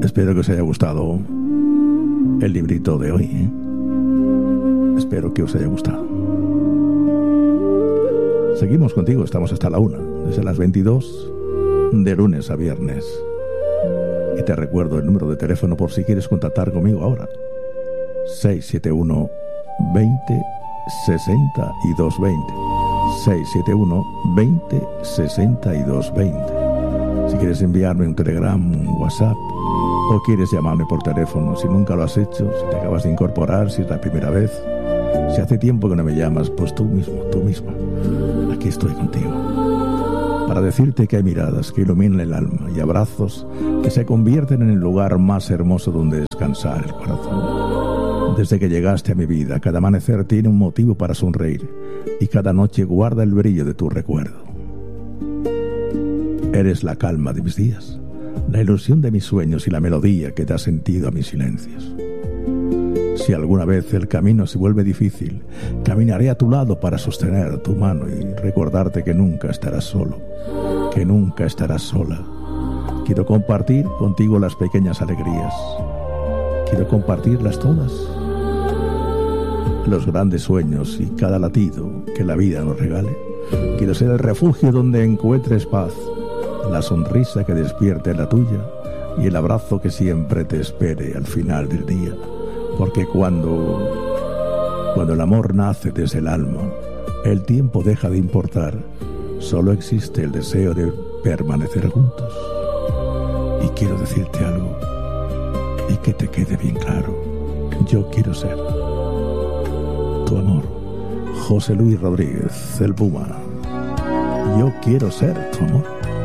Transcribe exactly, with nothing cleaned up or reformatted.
Espero que os haya gustado el librito de hoy, ¿eh? Espero que os haya gustado. Seguimos contigo, estamos hasta la una, desde las veintidós, de lunes a viernes. Y te recuerdo el número de teléfono por si quieres contactar conmigo ahora. seis siete uno, veinte, sesenta y dos veinte. seis siete uno, veinte, sesenta y dos veinte. Si quieres enviarme un telegram, un WhatsApp, o quieres llamarme por teléfono, si nunca lo has hecho, si te acabas de incorporar, si es la primera vez, si hace tiempo que no me llamas, pues tú mismo, tú misma, aquí estoy contigo, para decirte que hay miradas que iluminan el alma y abrazos que se convierten en el lugar más hermoso donde descansar el corazón. Desde que llegaste a mi vida, cada amanecer tiene un motivo para sonreír y cada noche guarda el brillo de tu recuerdo. Eres la calma de mis días, la ilusión de mis sueños y la melodía que da sentido a mis silencios. Si alguna vez el camino se vuelve difícil, caminaré a tu lado para sostener tu mano y recordarte que nunca estarás solo, que nunca estarás sola. Quiero compartir contigo las pequeñas alegrías. Quiero compartirlas todas. Los grandes sueños y cada latido que la vida nos regale. Quiero ser el refugio donde encuentres paz, la sonrisa que despierte la tuya y el abrazo que siempre te espere al final del día. Porque cuando, cuando el amor nace desde el alma, el tiempo deja de importar. Solo existe el deseo de permanecer juntos. Y quiero decirte algo, y que te quede bien claro. Yo quiero ser tu amor. José Luis Rodríguez, el Puma. Yo quiero ser tu amor.